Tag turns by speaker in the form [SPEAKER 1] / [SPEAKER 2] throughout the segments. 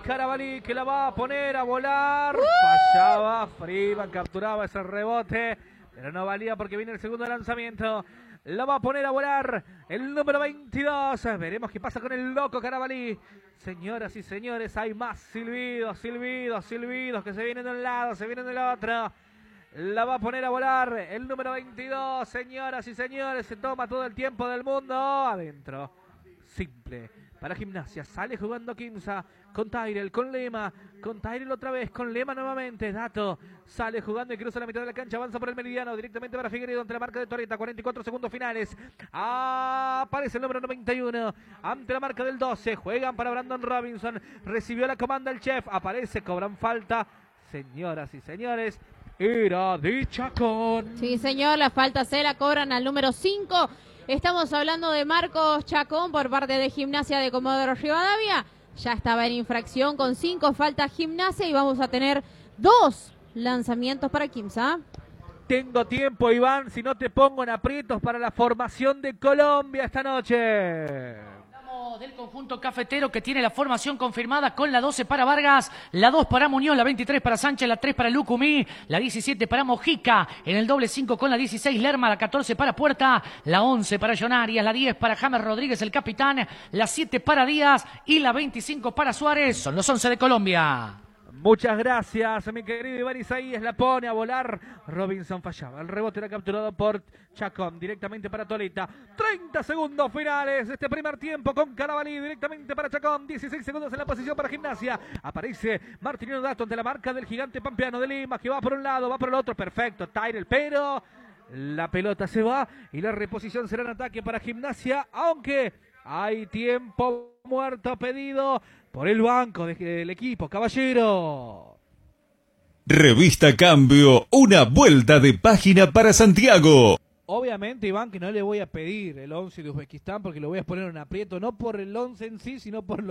[SPEAKER 1] Carabalí que la va a poner a volar. Fallaba. Freeman capturaba ese rebote. Pero no valía porque viene el segundo lanzamiento. La va a poner a volar el número 22. Veremos qué pasa con el loco Carabalí. Señoras y señores, hay más silbidos que se vienen de un lado, se vienen del otro. La va a poner a volar el número 22. Señoras y señores, se toma todo el tiempo del mundo. Adentro. Simple. Para Gimnasia, sale jugando Quimsa, con Tyrell, con Lema, con Tyrell otra vez, con Lema nuevamente, Dato, sale jugando y cruza la mitad de la cancha, avanza por el meridiano, directamente para Figueiredo ante la marca de Torreta, 44 segundos finales, aparece el número 91, ante la marca del 12, juegan para Brandon Robinson, recibió la comanda el chef, aparece, cobran falta, señoras y señores, era de Chacón.
[SPEAKER 2] Sí señor, la falta se la cobran al número 5. Estamos hablando de Marcos Chacón por parte de Gimnasia de Comodoro Rivadavia. Ya estaba en infracción con 5 faltas Gimnasia y vamos a tener 2 lanzamientos para Quimsa.
[SPEAKER 1] Tengo tiempo, Iván, si no te pongo en aprietos para la formación de Colombia esta noche.
[SPEAKER 3] Del conjunto cafetero que tiene la formación confirmada con la 12 para Vargas, la 2 para Muñoz, la 23 para Sánchez, la 3 para Lucumí, la 17 para Mojica, en el doble 5 con la 16 Lerma, la 14 para Puerta, la 11 para Jonarias, la 10 para James Rodríguez, el capitán, la 7 para Díaz y la 25 para Suárez. Son los 11 de Colombia.
[SPEAKER 1] Muchas gracias, mi querido Iván Isaías, la pone a volar. Robinson fallaba, el rebote era capturado por Chacón, directamente para Tolita. 30 segundos finales de este primer tiempo con Carabalí, directamente para Chacón. 16 segundos en la posición para Gimnasia. Aparece Martiniano Dato ante la marca del gigante pampeano de Lima, que va por un lado, va por el otro. Perfecto, Tyrell, pero la pelota se va y la reposición será en ataque para Gimnasia, aunque hay tiempo muerto pedido por el banco del equipo, caballero.
[SPEAKER 4] Revista Cambio, una vuelta de página para Santiago.
[SPEAKER 1] Obviamente, Iván, que no le voy a pedir el 11 de Uzbekistán porque lo voy a poner en aprieto, no por el 11 en sí, sino por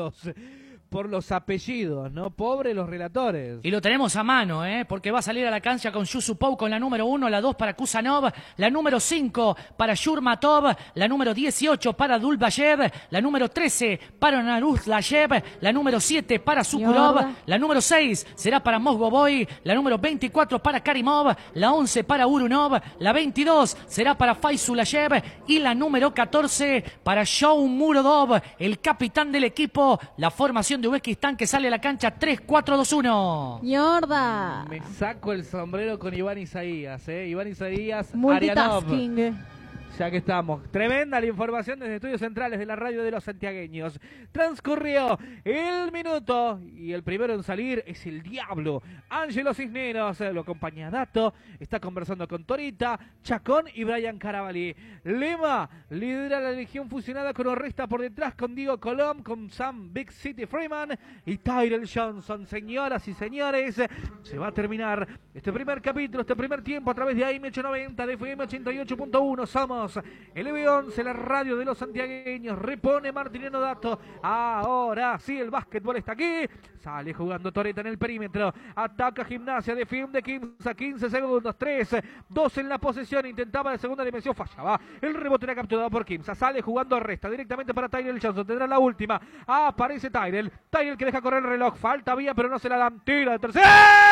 [SPEAKER 1] los apellidos, ¿no? Pobre los relatores.
[SPEAKER 3] Y lo tenemos a mano, porque va a salir a la cancha con Yusupov con la número 1, la 2 para Kusanov, la número 5 para Yurmatov, la número 18 para Dulbayev, la número 13 para Naruzlayev, la número 7 para Sukurov, la número 6 será para Mosgovoy, la número 24 para Karimov, la 11 para Urunov, la 22 será para Faizulayev y la número 14 para Shoumurodov, el capitán del equipo. La formación de Uzbekistán que sale a la cancha 3-4-2-1.
[SPEAKER 2] Yorda.
[SPEAKER 1] Me saco el sombrero con Iván Isaías, Iván Isaías
[SPEAKER 2] Multitasking.
[SPEAKER 1] Arianov. Ya que estamos. Tremenda la información desde Estudios Centrales de la radio de los santiagueños. Transcurrió el minuto y el primero en salir es el Diablo. Ángelo Cisneros lo acompaña Dato. Está conversando con Torita, Chacón y Brian Carabalí. Lema lidera la legión fusionada con Orresta por detrás con Diego Colom, con Sam Big City Freeman y Tyrell Johnson. Señoras y señores, se va a terminar este primer capítulo, este primer tiempo a través de AM890, de FM 88.1. Somos el EB11, la radio de los santiagueños. Repone Martiniano Dato. Ahora sí, el básquetbol está aquí. Sale jugando Toreta en el perímetro. Ataca Gimnasia, defiende Quimsa. 15 segundos, 3, 2 en la posesión. Intentaba de segunda dimensión, fallaba. El rebote era capturado por Quimsa. Sale jugando Resta directamente para Tyrell Johnson. Tendrá la última. Aparece Tyrell. Tyrell que deja correr el reloj. Falta vía, pero no se la dan. Tira de tercera.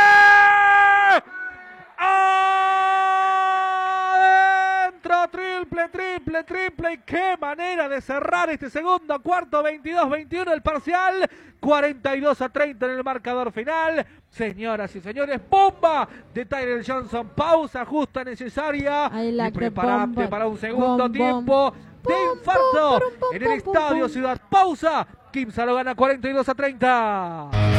[SPEAKER 1] Triple, y qué manera de cerrar este segundo cuarto, 22-21 el parcial, 42-30 en el marcador final. Señoras y señores, bomba de Tyrell Johnson, pausa justa necesaria y preparate para un segundo tiempo de infarto en el Estadio Ciudad. Pausa, Quimsa lo gana 42-30.